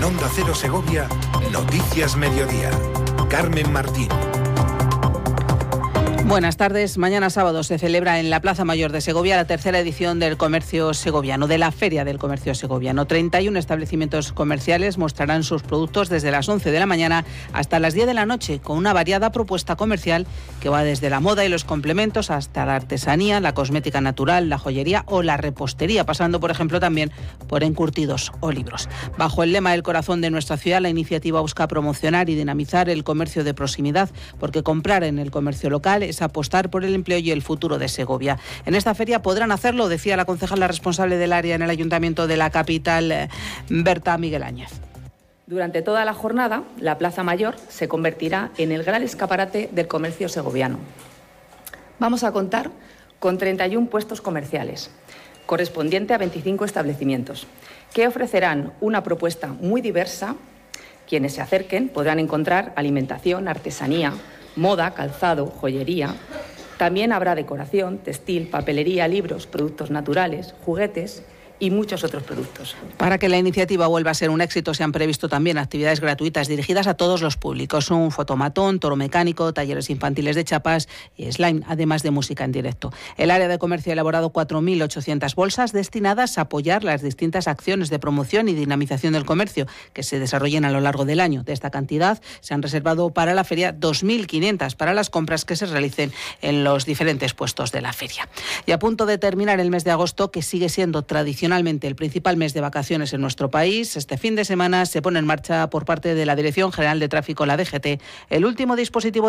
En Onda Cero Segovia, Noticias Mediodía. Carmen Martín. Buenas tardes. Mañana sábado se celebra en la Plaza Mayor de Segovia la tercera edición del Comercio Segoviano, de la Feria del Comercio Segoviano. 31 establecimientos comerciales mostrarán sus productos desde las 11 de la mañana hasta las 10 de la noche, con una variada propuesta comercial que va desde la moda y los complementos hasta la artesanía, la cosmética natural, la joyería o la repostería, pasando, por ejemplo, también por encurtidos o libros. Bajo el lema "El corazón de nuestra ciudad", la iniciativa busca promocionar y dinamizar el comercio de proximidad, porque comprar en el comercio local es apostar por el empleo y el futuro de Segovia. En esta feria podrán hacerlo, decía la concejala responsable del área en el Ayuntamiento de la capital, Berta Miguel Áñez. Durante toda la jornada, la Plaza Mayor se convertirá en el gran escaparate del comercio segoviano. Vamos a contar con 31 puestos comerciales, correspondiente a 25 establecimientos, que ofrecerán una propuesta muy diversa. Quienes se acerquen podrán encontrar alimentación, artesanía, moda, calzado, joyería. También habrá decoración, textil, papelería, libros, productos naturales, juguetes y muchos otros productos. Para que la iniciativa vuelva a ser un éxito, se han previsto también actividades gratuitas dirigidas a todos los públicos. Un fotomatón, toro mecánico, talleres infantiles de chapas y slime, además de música en directo. El área de comercio ha elaborado 4.800 bolsas destinadas a apoyar las distintas acciones de promoción y dinamización del comercio que se desarrollen a lo largo del año. De esta cantidad se han reservado para la feria 2.500 para las compras que se realicen en los diferentes puestos de la feria. Y a punto de terminar el mes de agosto, que sigue siendo tradicionalmente el principal mes de vacaciones en nuestro país, este fin de semana se pone en marcha por parte de la Dirección General de Tráfico, la DGT, el último dispositivo